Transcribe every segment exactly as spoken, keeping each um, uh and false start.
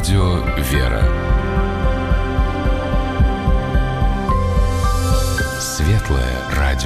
Радио «Вера». Светлое радио.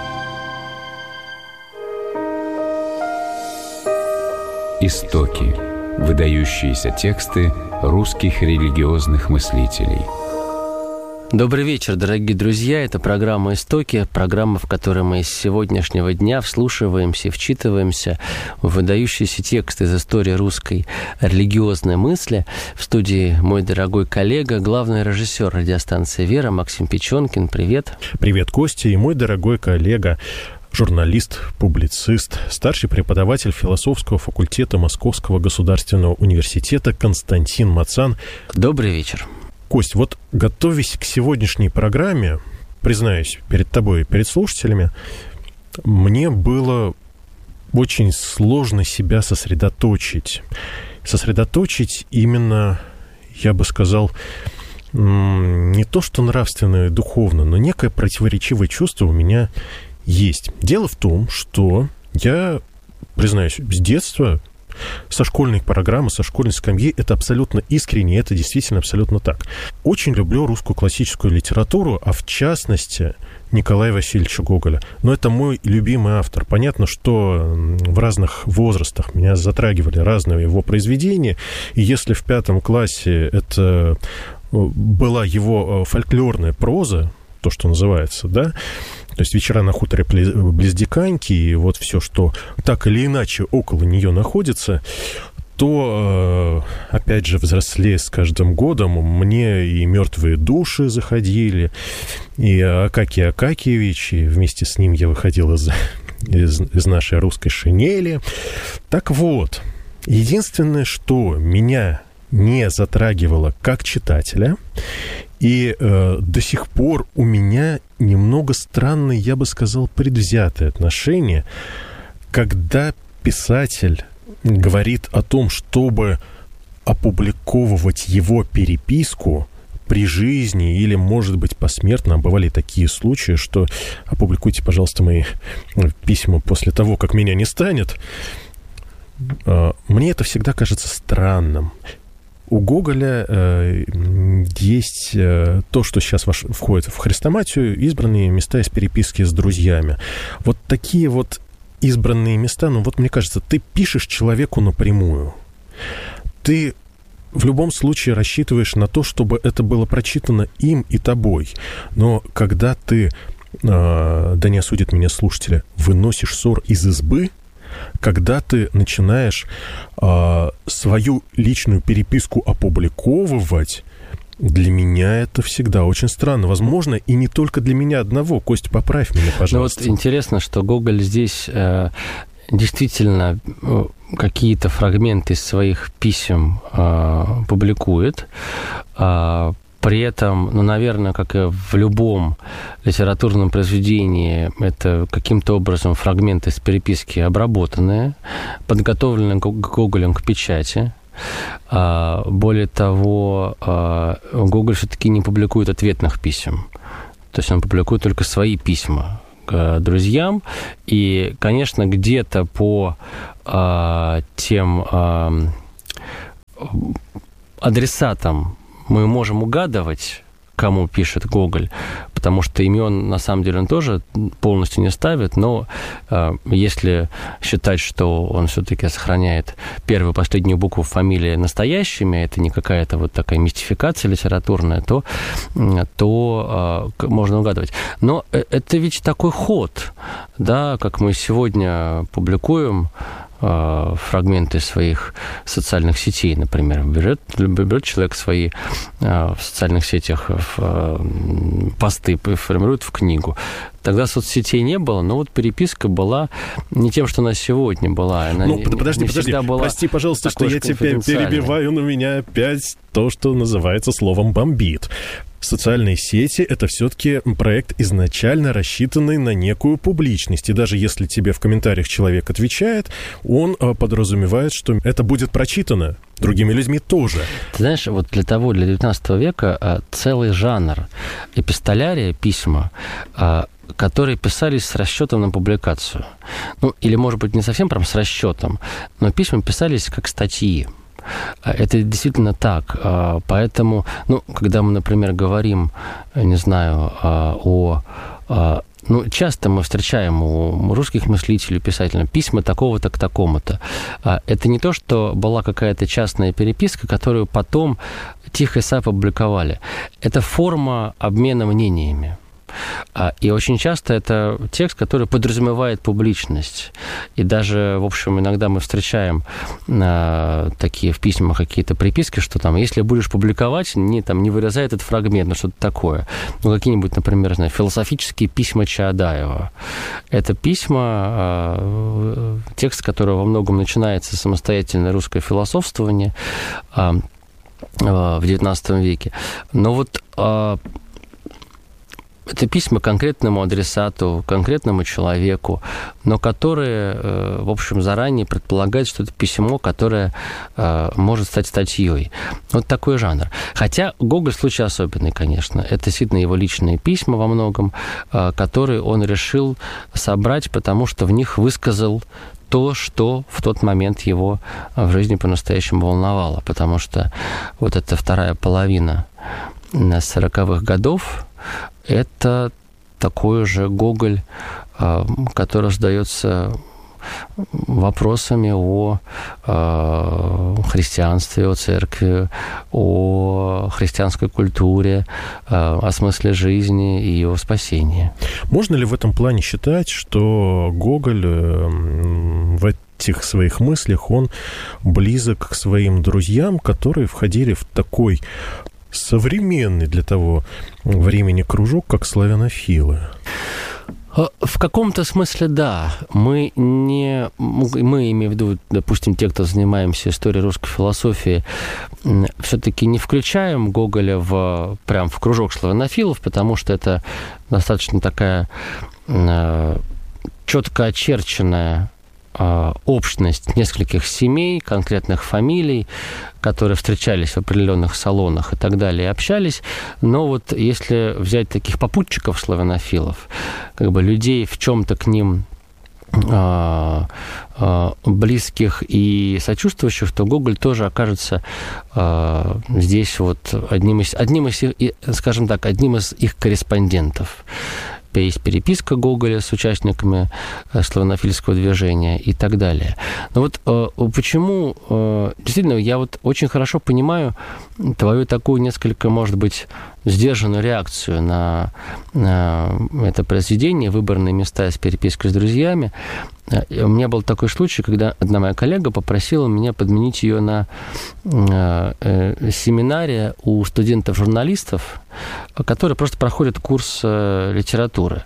Истоки. Выдающиеся тексты русских религиозных мыслителей. Добрый вечер, дорогие друзья. Это программа «Истоки», программа, в которой мы с сегодняшнего дня вслушиваемся и вчитываемся в выдающиеся тексты из истории русской религиозной мысли. В студии мой дорогой коллега, главный режиссер радиостанции «Вера» Максим Печенкин. Привет. Привет, Костя, и мой дорогой коллега, журналист, публицист, старший преподаватель философского факультета Московского государственного университета Константин Мацан. Добрый вечер. Кость, вот готовясь к сегодняшней программе, признаюсь перед тобой и перед слушателями, мне было очень сложно себя сосредоточить. Сосредоточить именно, я бы сказал, не то что нравственно и духовно, но некое противоречивое чувство у меня есть. Дело в том, что я, признаюсь, с детства, со школьной программы, со школьной скамьи, это абсолютно искренне, это действительно абсолютно так. Очень люблю русскую классическую литературу, а в частности Николая Васильевича Гоголя. Но это мой любимый автор. Понятно, что в разных возрастах меня затрагивали разные его произведения, и если в пятом классе это была его фольклорная проза, то, что называется, да, то есть «Вечера на хуторе близ Диканьки» и вот все, что так или иначе около нее находится, то, опять же, взрослее с каждым годом, мне и «Мертвые души» заходили, и Акакий Акакиевич, и вместе с ним я выходил из, из, из нашей русской шинели. Так вот, единственное, что меня не затрагивало как читателя, и э, до сих пор у меня немного странное, я бы сказал, предвзятое отношение, когда писатель говорит о том, чтобы опубликовывать его переписку при жизни или, может быть, посмертно. Бывали такие случаи, что опубликуйте, пожалуйста, мои письма после того, как меня не станет. Э, мне это всегда кажется странным. У Гоголя э, есть э, то, что сейчас ваш, входит в хрестоматию, избранные места из переписки с друзьями. Вот такие вот избранные места, ну вот мне кажется, ты пишешь человеку напрямую. Ты в любом случае рассчитываешь на то, чтобы это было прочитано им и тобой. Но когда ты, э, да не осудят меня слушатели, выносишь ссор из избы, когда ты начинаешь э, свою личную переписку опубликовывать, для меня это всегда очень странно. Возможно, и не только для меня одного. Костя, поправь меня, пожалуйста. Ну вот интересно, что Гоголь здесь э, действительно э, какие-то фрагменты из своих писем э, публикует. Э, При этом, ну, наверное, как и в любом литературном произведении, это каким-то образом фрагменты из переписки обработанные, подготовленные Гоголем к печати. Более того, Гоголь все-таки не публикует ответных писем. То есть он публикует только свои письма к друзьям. И, конечно, где-то по тем адресатам мы можем угадывать, кому пишет Гоголь, потому что имен, на самом деле, он тоже полностью не ставит, но э, если считать, что он все-таки сохраняет первую и последнюю букву фамилии настоящими, это не какая-то вот такая мистификация литературная, то, то э, можно угадывать. Но это ведь такой ход, да, как мы сегодня публикуем фрагменты своих социальных сетей, например. Берет, берет человек свои в социальных сетях в посты, формирует в книгу. Тогда соцсетей не было, но вот переписка была не тем, что она сегодня была. Она ну, не, подожди, не подожди. Была Прости, пожалуйста, что я тебя перебиваю, но меня опять то, что называется словом «бомбит». Социальные сети — это все-таки проект, изначально рассчитанный на некую публичность. И даже если тебе в комментариях человек отвечает, он подразумевает, что это будет прочитано другими людьми тоже. Ты знаешь, вот для того, для девятнадцатого века целый жанр эпистолярия, письма, которые писались с расчетом на публикацию. Ну, или, может быть, не совсем прям с расчетом, но письма писались как статьи. Это действительно так. Поэтому, ну, когда мы, например, говорим, не знаю, о... Ну, часто мы встречаем у русских мыслителей, писателей письма такого-то к такому-то. Это не то, что была какая-то частная переписка, которую потом тихо и опубликовали. Это форма обмена мнениями. И очень часто это текст, который подразумевает публичность. И даже, в общем, иногда мы встречаем а, такие в письмах какие-то приписки, что там, если будешь публиковать, не, там, не вырезай этот фрагмент, ну что-то такое. Ну, какие-нибудь, например, знаю, философические письма Чаадаева. Это письма, а, текст которого во многом начинается самостоятельное русское философствование а, а, в девятнадцатом веке. Но вот... А, это письма конкретному адресату, конкретному человеку, но которые, в общем, заранее предполагают, что это письмо, которое может стать статьей. Вот такой жанр. Хотя Гоголь случай особенный, конечно. Это действительно его личные письма во многом, которые он решил собрать, потому что в них высказал то, что в тот момент его в жизни по-настоящему волновало. Потому что вот эта вторая половина сороковых годов, это такой же Гоголь, который задается вопросами о христианстве, о церкви, о христианской культуре, о смысле жизни и о спасении. Можно ли в этом плане считать, что Гоголь в этих своих мыслях, он близок к своим друзьям, которые входили в такой современный для того времени кружок, как славянофилы? В каком-то смысле, да. Мы не... Мы, имею в виду, допустим, те, кто занимаемся историей русской философии, все-таки не включаем Гоголя в, прям в кружок славянофилов, потому что это достаточно такая четко очерченная общность нескольких семей, конкретных фамилий, которые встречались в определенных салонах и так далее, и общались. Но вот если взять таких попутчиков славянофилов, как бы людей в чем-то к ним а, а, близких и сочувствующих, то Гоголь тоже окажется а, здесь вот одним из, одним из их, скажем так, одним из их корреспондентов. Есть переписка Гоголя с участниками славянофильского движения и так далее. Но вот э, почему... Э, действительно, я вот очень хорошо понимаю твою такую несколько, может быть, сдержанную реакцию на, на это произведение «Выборные места из переписки с друзьями». У меня был такой случай, когда одна моя коллега попросила меня подменить ее на э, э, семинаре у студентов-журналистов, которые просто проходят курс э, литературы.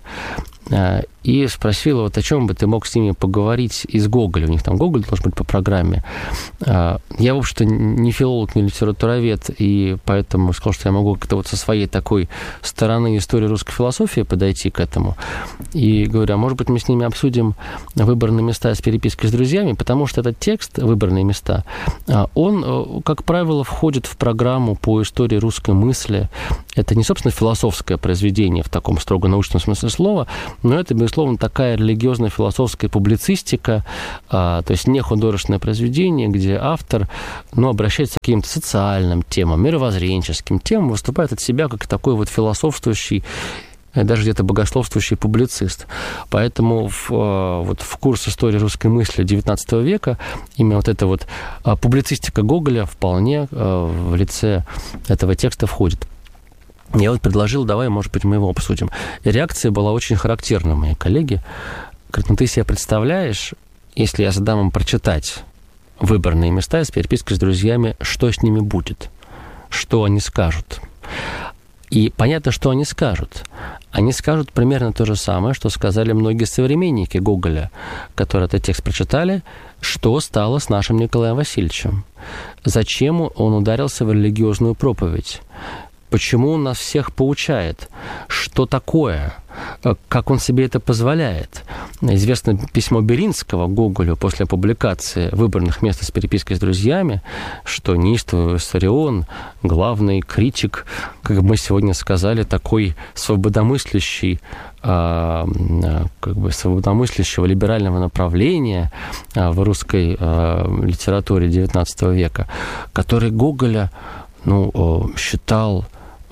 И спросила, вот о чем бы ты мог с ними поговорить из Гоголя. У них там Гоголь должен быть по программе. Я, в общем-то, не филолог, не литературовед, и поэтому сказал, что я могу как-то вот со своей такой стороны истории русской философии подойти к этому. И говорю, а может быть, мы с ними обсудим выборные места из переписки с друзьями, потому что этот текст «Выборные места», он, как правило, входит в программу по истории русской мысли. Это не, собственно, философское произведение в таком строго научном смысле слова, но это, безусловно, такая религиозно-философская публицистика, а, то есть не художественное произведение, где автор, ну, обращается к каким-то социальным темам, мировоззренческим темам, выступает от себя как такой вот философствующий, даже где-то богословствующий публицист. Поэтому в, вот в курс истории русской мысли девятнадцатого века именно вот эта вот публицистика Гоголя вполне в лице этого текста входит. Я вот предложил, давай, может быть, мы его обсудим. И реакция была очень характерна у моей коллеги. Говорит, ну ты себе представляешь, если я задам им прочитать выборные места из переписки с друзьями, что с ними будет? Что они скажут? И понятно, что они скажут. Они скажут примерно то же самое, что сказали многие современники Гоголя, которые этот текст прочитали, что стало с нашим Николаем Васильевичем. Зачем он ударился в религиозную проповедь? почему он нас всех поучает, что такое, как он себе это позволяет. Известно письмо Белинского Гоголю после публикации «Выбранных мест из переписки с друзьями», что неистовый Виссарион, главный критик, как мы сегодня сказали, такой свободомыслящий, как бы свободомыслящего либерального направления в русской литературе девятнадцатого века, который Гоголя ну, считал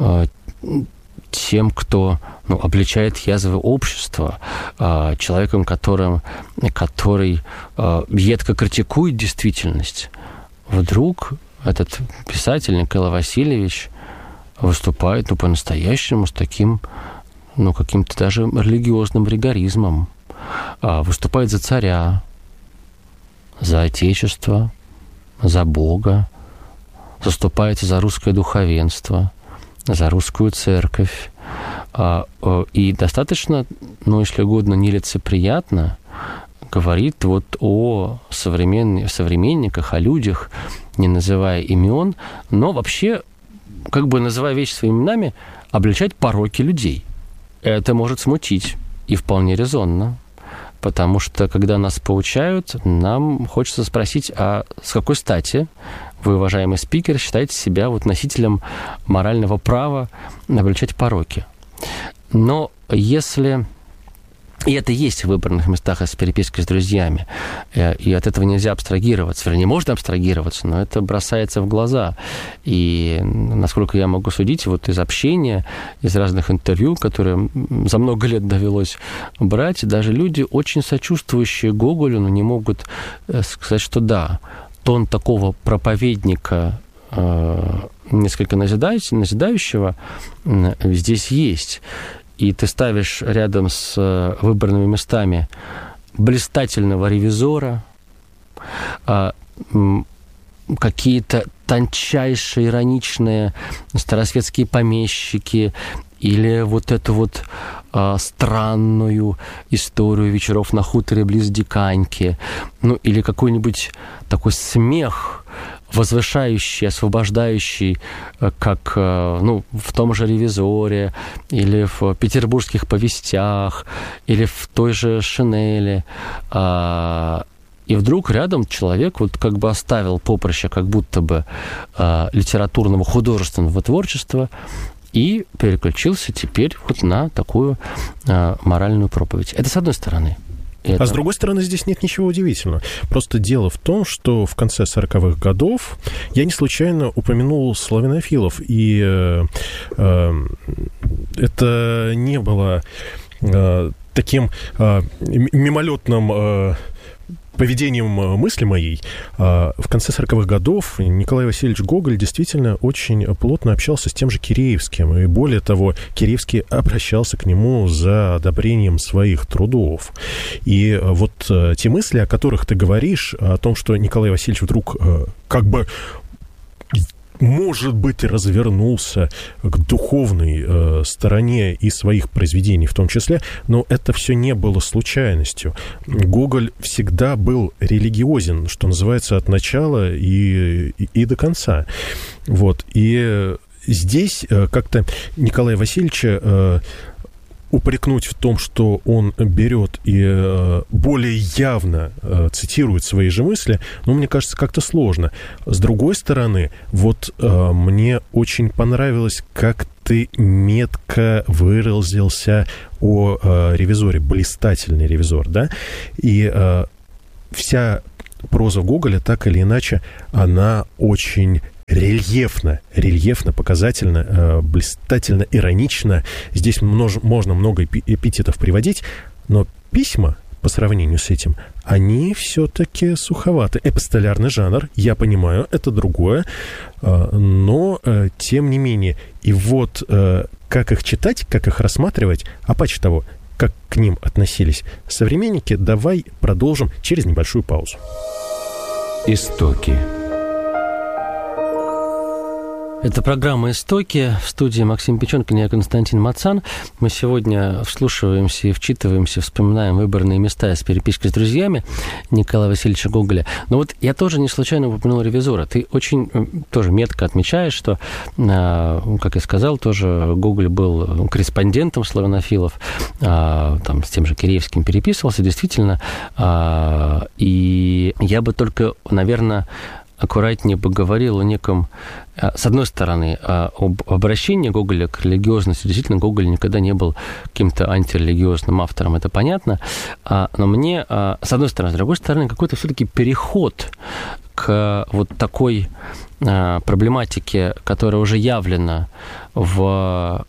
тем, кто ну, обличает язвы общества, человеком, которым, который едко критикует действительность. Вдруг этот писатель Николай Васильевич выступает ну, по-настоящему с таким, ну, каким-то даже религиозным ригоризмом, выступает за царя, за отечество, за Бога, заступается за русское духовенство, за русскую церковь. И достаточно, ну, если угодно, нелицеприятно говорит вот о современ... современниках, о людях, не называя имен, но вообще, как бы называя вещи своими именами, обличать пороки людей. Это может смутить, и вполне резонно. Потому что, когда нас поучают, нам хочется спросить, а с какой стати вы, уважаемый спикер, считаете себя вот носителем морального права обличать пороки? Но если... И это есть в выбранных местах из переписки с друзьями. И от этого нельзя абстрагироваться. Вернее, можно абстрагироваться, но это бросается в глаза. И, насколько я могу судить, вот из общения, из разных интервью, которые за много лет довелось брать, даже люди, очень сочувствующие Гоголю, но не могут сказать, что да, тон такого проповедника, несколько назидающего, здесь есть. И ты ставишь рядом с выбранными местами блистательного ревизора, какие-то тончайшие, ироничные старосветские помещики, или вот эту вот странную историю вечеров на хуторе близ Диканьки, ну, или какой-нибудь такой смех, возвышающий, освобождающий, как ну, в том же «Ревизоре», или в «Петербургских повестях», или в той же «Шинели». И вдруг рядом человек вот как бы оставил поприще как будто бы литературного, художественного творчества и переключился теперь вот на такую моральную проповедь. Это с одной стороны. Это... А с другой стороны, здесь нет ничего удивительного. Просто дело в том, что в конце сороковых годов я не случайно упомянул славянофилов, и э, э, это не было э, таким э, мимолетным э, поведением мысли моей. В конце сороковых годов Николай Васильевич Гоголь действительно очень плотно общался с тем же Киреевским. И более того, Киреевский обращался к нему за одобрением своих трудов. И вот те мысли, о которых ты говоришь, о том, что Николай Васильевич вдруг как бы может быть, развернулся к духовной э, стороне и своих произведений в том числе, но это все не было случайностью. Гоголь всегда был религиозен, что называется, от начала и, и, и до конца. Вот. И здесь э, как-то Николая Васильевича э, упрекнуть в том, что он берет и э, более явно э, цитирует свои же мысли, ну, мне кажется, как-то сложно. С другой стороны, вот э, мне очень понравилось, как ты метко выразился о э, ревизоре, блистательный ревизор, да, и э, вся проза Гоголя, так или иначе, она очень рельефно, рельефно, показательно, э, блистательно, иронично. Здесь множ, можно много эпитетов приводить, но письма, по сравнению с этим, они все-таки суховаты. Эпистолярный жанр, я понимаю, это другое, э, но, э, тем не менее, и вот э, как их читать, как их рассматривать, а паче того, как к ним относились современники, давай продолжим через небольшую паузу. Истоки. Это программа «Истоки». В студии Максим Печенкин и я, Константин Мацан. Мы сегодня вслушиваемся и вчитываемся, вспоминаем выбранные места из переписки с друзьями Николая Васильевича Гоголя. Но вот я тоже не случайно упомянул «Ревизора». Ты очень тоже метко отмечаешь, что, как я сказал, тоже Гоголь был корреспондентом славянофилов, там с тем же Киреевским переписывался, действительно. И я бы только, наверное, аккуратнее поговорил о неком, с одной стороны, об обращении Гоголя к религиозности. Действительно, Гоголь никогда не был каким-то антирелигиозным автором, это понятно. Но мне, с одной стороны, с другой стороны, какой-то все-таки переход к вот такой проблематике, которая уже явлена в,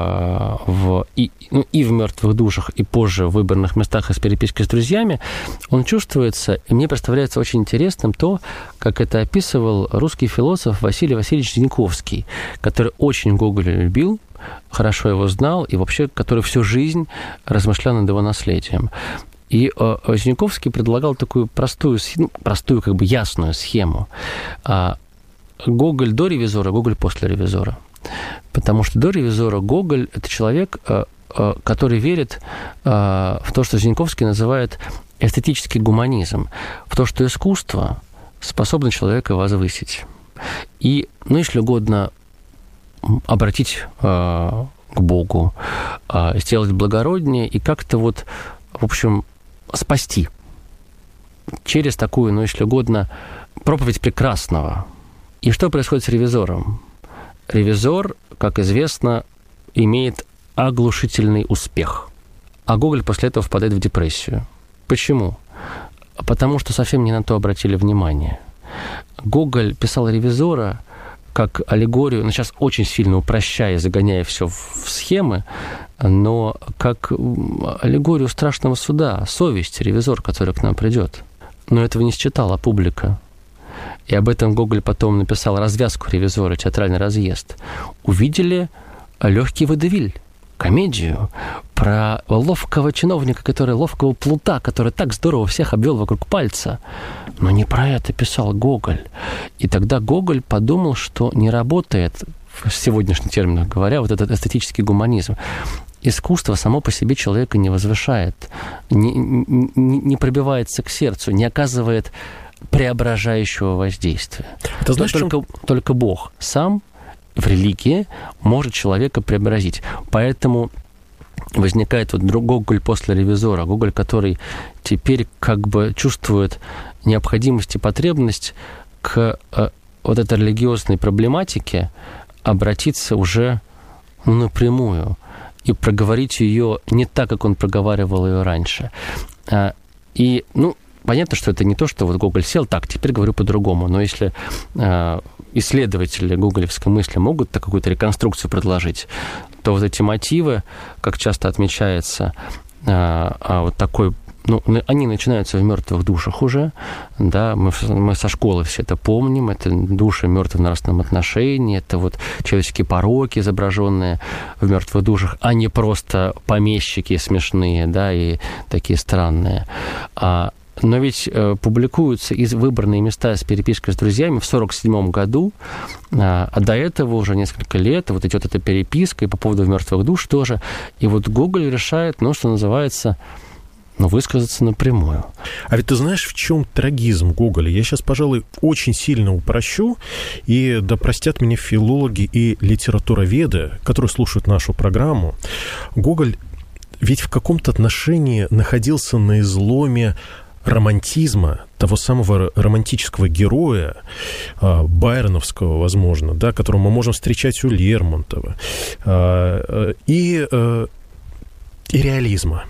в, и, ну, и в «Мертвых душах», и позже в выбранных местах из переписки с друзьями, он чувствуется, и мне представляется очень интересным то, как это описывал русский философ Василий Васильевич Зиньковский, который очень Гоголя любил, хорошо его знал, и вообще, который всю жизнь размышлял над его наследием. И э, Зиньковский предлагал такую простую, ну, простую, как бы ясную схему. А, Гоголь до «Ревизора», Гоголь после «Ревизора». Потому что до «Ревизора» Гоголь – это человек, э, э, который верит э, в то, что Зиньковский называет эстетический гуманизм, в то, что искусство способно человека возвысить. И, ну, если угодно, обратить э, к Богу, э, сделать благороднее и как-то вот, в общем, спасти через такую, ну, если угодно, проповедь прекрасного. И что происходит с «Ревизором»? «Ревизор», как известно, имеет оглушительный успех. А Гоголь после этого впадает в депрессию. Почему? Потому что совсем не на то обратили внимание. Гоголь писал «Ревизора» как аллегорию, ну, сейчас очень сильно упрощая, загоняя все в схемы, но как аллегорию страшного суда, совесть, ревизор, который к нам придет. Но этого не считала публика. И об этом Гоголь потом написал развязку «Ревизора», театральный разъезд. Увидели легкий водевиль, комедию про ловкого чиновника, который ловкого плута, который так здорово всех обвел вокруг пальца. Но не про это писал Гоголь. И тогда Гоголь подумал, что не работает, в сегодняшних терминах говоря, вот этот эстетический гуманизм. Искусство само по себе человека не возвышает, не, не, не пробивается к сердцу, не оказывает преображающего воздействия. Это значит, только, чем... только Бог сам в религии может человека преобразить. Поэтому возникает вот Гоголь после «Ревизора», Гоголь, который теперь как бы чувствует необходимость и потребность к э, вот этой религиозной проблематике обратиться уже, ну, напрямую и проговорить ее не так, как он проговаривал ее раньше. А, и, ну, понятно, что это не то, что вот Гоголь сел, так, теперь говорю по-другому, но если э, исследователи гоголевской мысли могут какую-то реконструкцию предложить, то вот эти мотивы, как часто отмечается, э, а вот такой, ну, они начинаются в «Мертвых душах» уже, да, мы, мы со школы все это помним, это души мертвы в нравственном отношении, это вот человеческие пороки, изображенные в «Мертвых душах», а не просто помещики смешные, да, и такие странные. А Но ведь э, публикуются из выбранные места из переписки с друзьями в сорок седьмом году, э, а до этого уже несколько лет вот идет эта переписка, и по поводу «Мертвых душ» тоже. И вот Гоголь решает, ну, что называется, ну, высказаться напрямую. А ведь ты знаешь, в чем трагизм Гоголя? Я сейчас, пожалуй, очень сильно упрощу, и да простят меня филологи и литературоведы, которые слушают нашу программу. Гоголь ведь в каком-то отношении находился на изломе романтизма, того самого романтического героя, э, байроновского, возможно, да, которого мы можем встречать у Лермонтова, э, и, э, и реализма.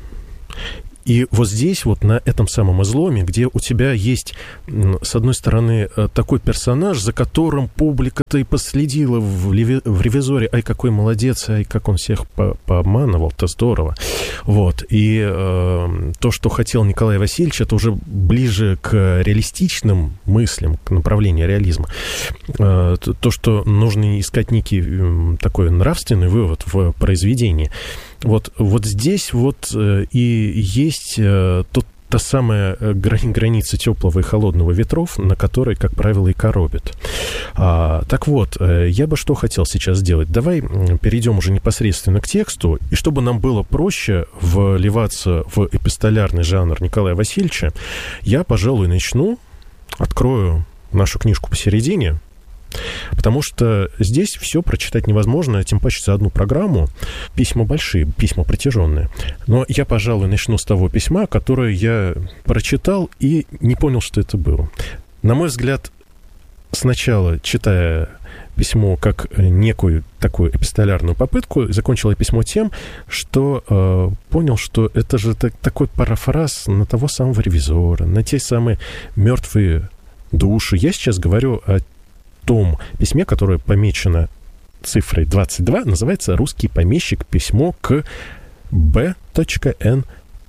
И вот здесь, вот на этом самом изломе, где у тебя есть, с одной стороны, такой персонаж, за которым публика-то и последила в, леви, в «Ревизоре», ай, какой молодец, ай, как он всех по пообманывал-то, здорово. Вот. И э, то, что хотел Николай Васильевич, это уже ближе к реалистичным мыслям, к направлению реализма. Э, то, что нужно искать некий э, такой нравственный вывод в произведении. Вот, вот здесь вот э, и есть э, тот та самая грани- граница теплого и холодного ветров, на которой, как правило, и коробит. А, так вот, я бы что хотел сейчас сделать? Давай перейдем уже непосредственно к тексту, и чтобы нам было проще вливаться в эпистолярный жанр Николая Васильевича, я, пожалуй, начну, открою нашу книжку посередине, потому что здесь все прочитать невозможно, тем паче за одну программу. Письма большие, письма протяженные. Но я, пожалуй, начну с того письма, которое я прочитал и не понял, что это было. На мой взгляд, сначала, читая письмо как некую такую эпистолярную попытку, закончил я письмо тем, что э, понял, что это же так, такой парафраз на того самого ревизора, на те самые мертвые души. Я сейчас говорю о том письме, которое помечено цифрой двадцать два, называется «Русский помещик. Письмо к Б Н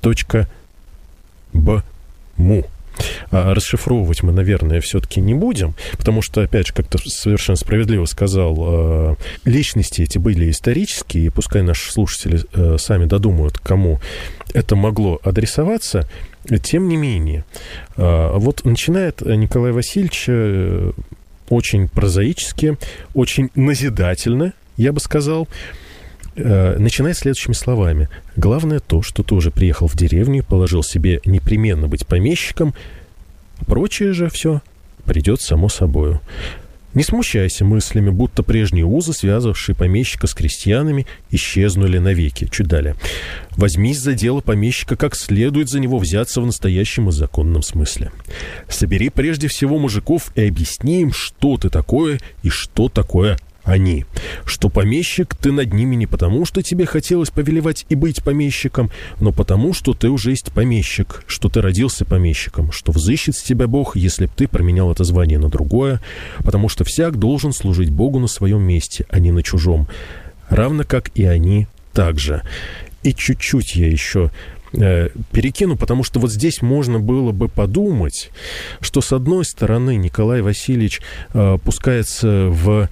Б Му». А расшифровывать мы, наверное, все-таки не будем, потому что, опять же, как-то совершенно справедливо сказал, личности эти были исторические, и пускай наши слушатели сами додумают, кому это могло адресоваться. Тем не менее, вот начинает Николай Васильевич очень прозаически, очень назидательно, я бы сказал, начинает следующими словами. «Главное то, что ты уже приехал в деревню и положил себе непременно быть помещиком. Прочее же все придет само собою. Не смущайся мыслями, будто прежние узы, связывавшие помещика с крестьянами, исчезнули навеки». Чуть далее. «Возьмись за дело помещика, как следует за него взяться в настоящем и законном смысле. Собери прежде всего мужиков и объясни им, что ты такое и что такое они. Что помещик ты над ними не потому, что тебе хотелось повелевать и быть помещиком, но потому, что ты уже есть помещик, что ты родился помещиком, что взыщет с тебя Бог, если б ты променял это звание на другое, потому что всяк должен служить Богу на своем месте, а не на чужом, равно как и они также». И чуть-чуть я еще э, перекину, потому что вот здесь можно было бы подумать, что с одной стороны Николай Васильевич э, пускается в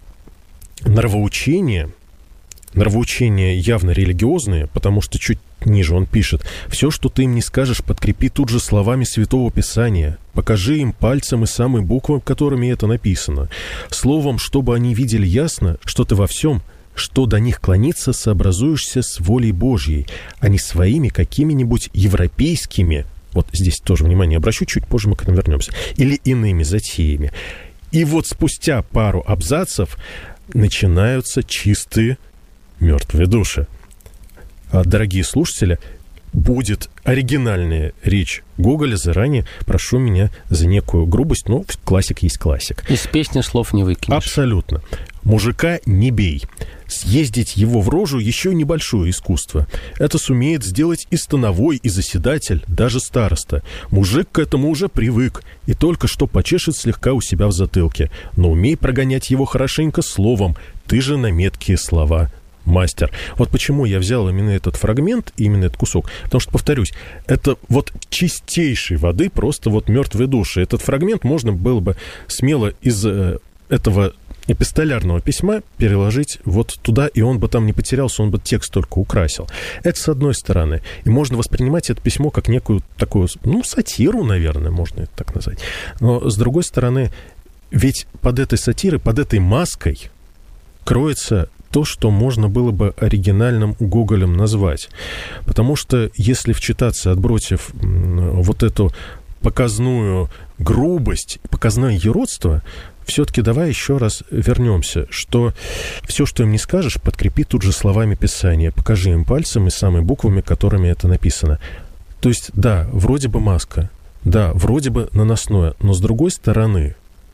нравоучение, нравоучения явно религиозные, потому что чуть ниже он пишет: «Все, что ты им не скажешь, подкрепи тут же словами Святого Писания. Покажи им пальцем и самой буквой, которыми это написано. Словом, чтобы они видели ясно, что ты во всем, что до них клониться, сообразуешься с волей Божьей, а не своими какими-нибудь европейскими». Вот здесь тоже внимание обращу, чуть позже мы к этому вернемся. «Или иными затеями». И вот спустя пару абзацев начинаются чистые мертвые души. Дорогие слушатели, будет оригинальная речь Гоголя. Заранее прошу меня за некую грубость, но классик есть классик. Из песни слов не выкинешь. Абсолютно. «Мужика не бей. Съездить его в рожу еще небольшое искусство. Это сумеет сделать и становой, и заседатель, даже староста. Мужик к этому уже привык и только что почешет слегка у себя в затылке. Но умей прогонять его хорошенько словом. Ты же на меткие слова мастер». Вот почему я взял именно этот фрагмент, именно этот кусок. Потому что, повторюсь, это вот чистейшей воды, просто вот мертвые души. Этот фрагмент можно было бы смело из э, этого эпистолярного письма переложить вот туда, и он бы там не потерялся, он бы текст только украсил. Это с одной стороны. И можно воспринимать это письмо как некую такую, ну, сатиру, наверное, можно это так назвать. Но с другой стороны, ведь под этой сатирой, под этой маской кроется то, что можно было бы оригинальным Гоголем назвать. Потому что если вчитаться, отбросив вот эту показную грубость, показное юродство, все-таки давай еще раз вернемся, что все, что им не скажешь, подкрепи тут же словами Писания, покажи им пальцем и самыми буквами, которыми это написано. То есть, да, вроде бы маска, да, вроде бы наносное, но с другой стороны,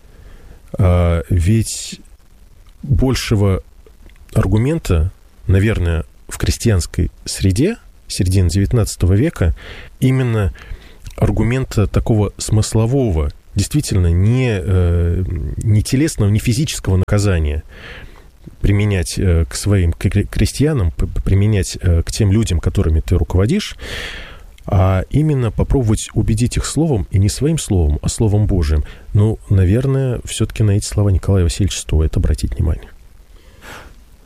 а, ведь большего аргумента, наверное, в крестьянской среде середины девятнадцатого века именно аргумента такого смыслового, действительно не, не телесного, не физического наказания применять к своим крестьянам, применять к тем людям, которыми ты руководишь, а именно попробовать убедить их словом, и не своим словом, а словом Божиим. Ну, наверное, все-таки на эти слова Николая Васильевича стоит обратить внимание.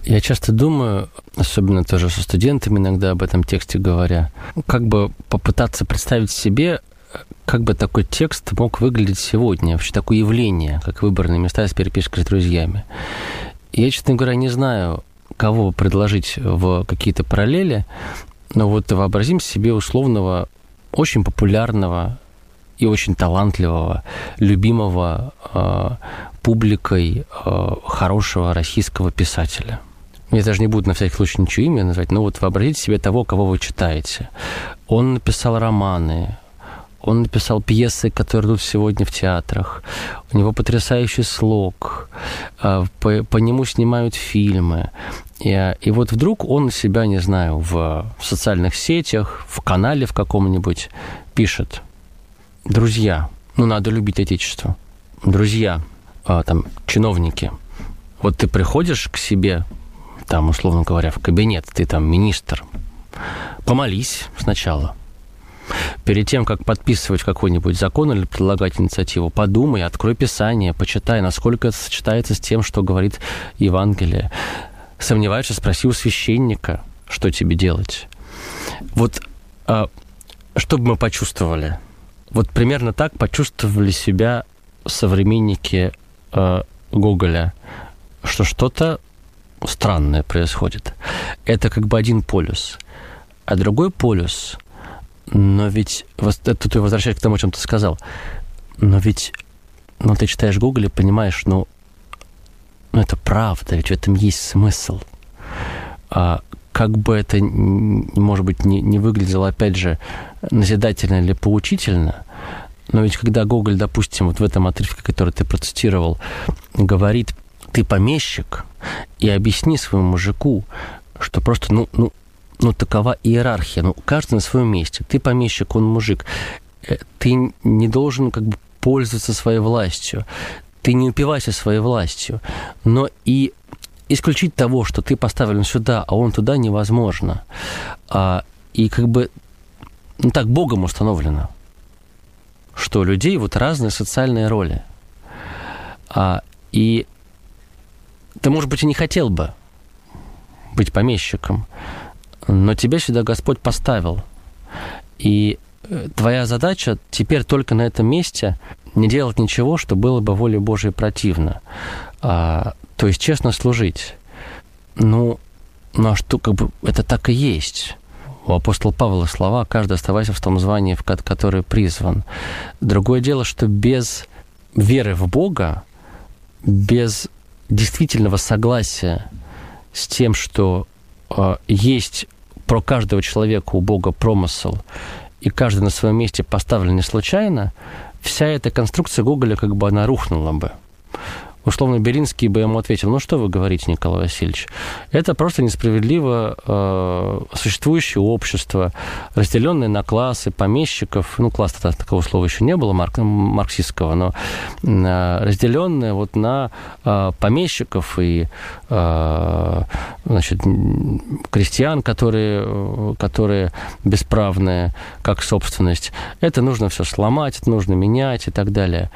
Я часто думаю, особенно тоже со студентами иногда об этом тексте говоря, как бы попытаться представить себе, как бы такой текст мог выглядеть сегодня, вообще такое явление, как выборные места с перепиской с друзьями. Я, честно говоря, не знаю, кого предложить в какие-то параллели, но вот вообразим себе условного, очень популярного и очень талантливого, любимого э, публикой э, хорошего российского писателя. Я даже не буду на всякий случай ничего имя назвать, но вот вообразите себе того, кого вы читаете. Он написал романы, он написал пьесы, которые идут сегодня в театрах. У него потрясающий слог. По, по нему снимают фильмы. И, и вот вдруг он себя, не знаю, в, в социальных сетях, в канале в каком-нибудь пишет: друзья, ну надо любить Отечество. Друзья, там, чиновники, вот ты приходишь к себе, там, условно говоря, в кабинет, ты там министр, помолись сначала. Перед тем, как подписывать какой-нибудь закон или предлагать инициативу, подумай, открой Писание, почитай, насколько это сочетается с тем, что говорит Евангелие. Сомневаешься, спроси у священника, что тебе делать. Вот а, что бы мы почувствовали? Вот примерно так почувствовали себя современники а, Гоголя, что что-то странное происходит. Это как бы один полюс. А другой полюс... Но ведь, тут я возвращаюсь к тому, о чем ты сказал, но ведь, ну, ты читаешь Гоголя и понимаешь, ну, ну, это правда, ведь в этом есть смысл. А как бы это, может быть, не, не выглядело, опять же, назидательно или поучительно, но ведь когда Гоголь, допустим, вот в этом отрывке, который ты процитировал, говорит: ты помещик, и объясни своему мужику, что просто, ну, ну, Ну, такова иерархия. Ну, каждый на своем месте. Ты помещик, он мужик. Ты не должен как бы пользоваться своей властью. Ты не упивайся своей властью. Но и исключить того, что ты поставлен сюда, а он туда, невозможно. А, и как бы, ну, так Богом установлено, что у людей вот разные социальные роли. А, и ты, может быть, и не хотел бы быть помещиком, но тебя сюда Господь поставил. И твоя задача теперь только на этом месте не делать ничего, что было бы воле Божией противно. А, то есть честно служить. Ну, ну, а что, как бы, это так и есть. У апостола Павла слова: «Каждый оставайся в том звании, в которое призван». Другое дело, что без веры в Бога, без действительного согласия с тем, что э, есть про каждого человека у Бога промысел, и каждый на своем месте поставлен не случайно, вся эта конструкция Гоголя как бы она рухнула бы. Условно, Белинский бы ему ответил: ну что вы говорите, Николай Васильевич, это просто несправедливо э, существующее общество, разделенное на классы помещиков, ну класса такого слова еще не было, марк, марксистского, но э, разделенное вот на э, помещиков и э, значит, крестьян, которые, которые бесправные, как собственность. Это нужно все сломать, это нужно менять и так далее.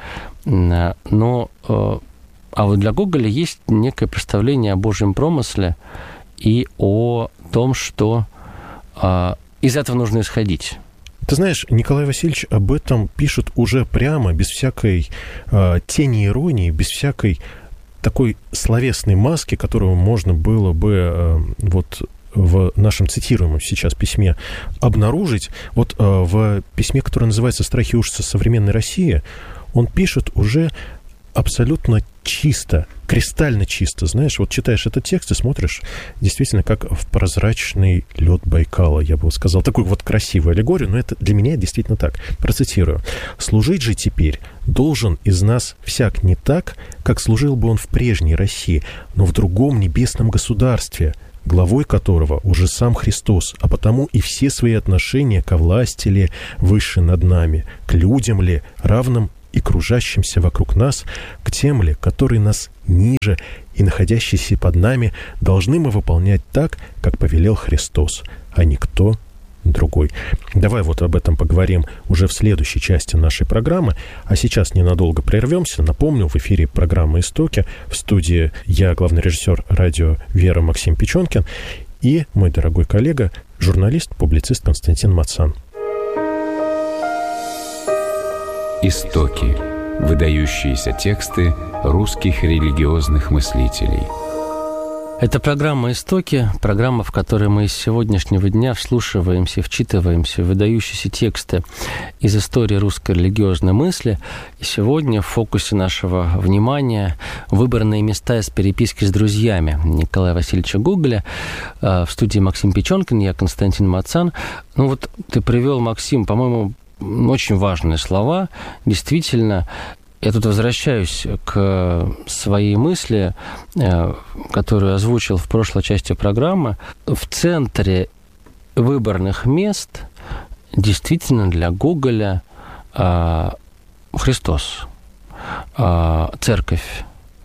Но э, А вот для Гоголя есть некое представление о Божьем промысле и о том, что а, из этого нужно исходить. Ты знаешь, Николай Васильевич об этом пишет уже прямо, без всякой а, тени иронии, без всякой такой словесной маски, которую можно было бы а, вот в нашем цитируемом сейчас письме обнаружить. Вот а, в письме, которое называется «Страхи и ужасы современной России», он пишет уже абсолютно чисто, кристально чисто. Знаешь, вот читаешь этот текст и смотришь действительно как в прозрачный лед Байкала, я бы сказал. Такую вот красивую аллегорию, но это для меня действительно так. Процитирую. «Служить же теперь должен из нас всяк не так, как служил бы он в прежней России, но в другом небесном государстве, главой которого уже сам Христос, а потому и все свои отношения ко власти ли выше над нами, к людям ли, равным и кружащимся вокруг нас, к тем ли, которые нас ниже и находящиеся под нами, должны мы выполнять так, как повелел Христос, а никто другой. Давай вот об этом поговорим уже в следующей части нашей программы. А сейчас ненадолго прервемся. Напомню, в эфире программы «Истоки». В студии я, главный режиссер радио «Вера» Максим Печенкин и мой дорогой коллега, журналист, публицист Константин Мацан. Истоки. Выдающиеся тексты русских религиозных мыслителей. Это программа «Истоки», программа, в которой мы с сегодняшнего дня вслушиваемся, вчитываемся в выдающиеся тексты из истории русской религиозной мысли. И сегодня в фокусе нашего внимания выбранные места из переписки с друзьями Николая Васильевича Гоголя. В студии Максим Печенкин, я Константин Мацан. Ну вот ты привел, Максим, по-моему, очень важные слова. Действительно, я тут возвращаюсь к своей мысли, которую озвучил в прошлой части программы. В центре выборных мест действительно для Гоголя Христос, церковь,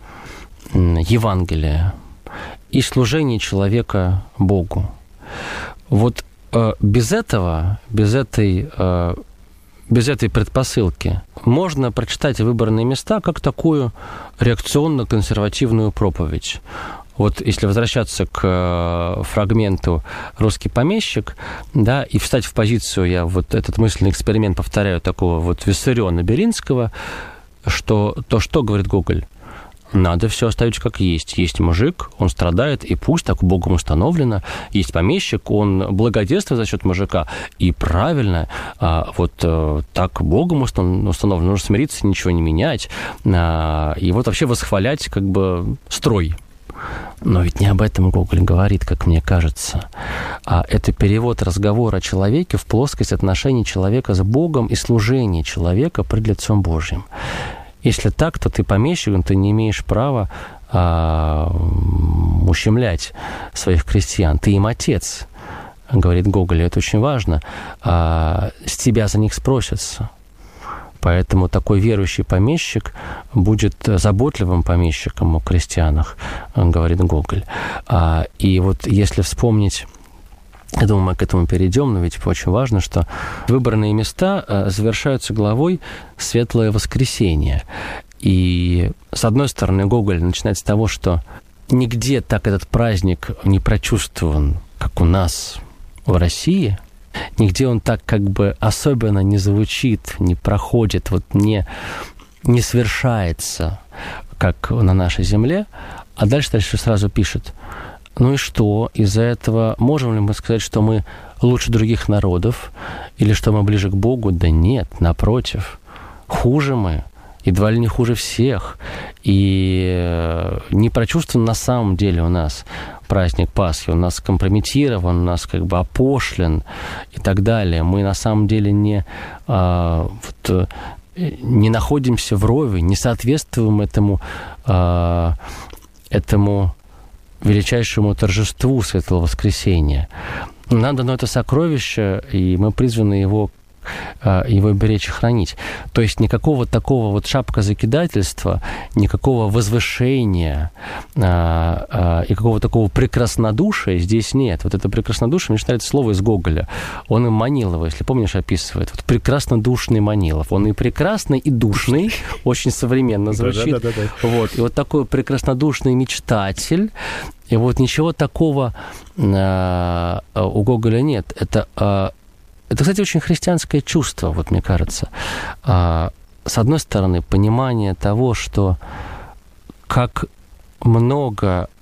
Евангелие и служение человека Богу. Вот без этого, без этой Без этой предпосылки можно прочитать выбранные места как такую реакционно-консервативную проповедь. Вот если возвращаться к фрагменту «Русский помещик», да, и встать в позицию, я вот этот мысленный эксперимент повторяю, такого вот Виссариона Беринского, что то, что говорит Гоголь, надо все оставить как есть. Есть мужик, он страдает, и пусть так Богом установлено. Есть помещик, он благоденствует за счет мужика. И правильно, а, вот а, так Богом установлено. Нужно смириться, ничего не менять. А, и вот вообще восхвалять как бы строй. Но ведь не об этом Гоголь говорит, как мне кажется. А это перевод разговора о человеке в плоскость отношений человека с Богом и служения человека пред лицом Божьим. Если так, то ты помещик, ты не имеешь права а, ущемлять своих крестьян. Ты им отец, говорит Гоголь, это очень важно. А, с тебя за них спросятся. Поэтому такой верующий помещик будет заботливым помещиком о крестьянах, говорит Гоголь. А, и вот если вспомнить... Я думаю, мы к этому перейдем, но ведь очень важно, что выбранные места завершаются главой «Светлое воскресенье». И, с одной стороны, Гоголь начинает с того, что нигде так этот праздник не прочувствован, как у нас в России, нигде он так как бы особенно не звучит, не проходит, вот не, не совершается, как на нашей земле. А дальше, дальше сразу пишет: ну и что? Из-за этого можем ли мы сказать, что мы лучше других народов или что мы ближе к Богу? Да нет, напротив. Хуже мы, едва ли не хуже всех. И не прочувствован на самом деле у нас праздник Пасхи. Он нас компрометирован, у нас как бы опошлен и так далее. Мы на самом деле не, а, вот, не находимся вровень, не соответствуем этому, а, этому величайшему торжеству Светлого Воскресения. Нам дано это сокровище, и мы призваны его, его беречь и хранить. То есть никакого такого вот шапкозакидательства, никакого возвышения и какого такого прекраснодушия здесь нет. Вот это прекраснодушие, мне нравится слово из Гоголя. Он и Манилова, если помнишь, описывает. Вот прекраснодушный Манилов. Он и прекрасный, и душный, очень современно звучит. Вот. И вот такой прекраснодушный мечтатель. И вот ничего такого э, у Гоголя нет. Это, э, это, кстати, очень христианское чувство, вот мне кажется. Э, с одной стороны, понимание того, что как много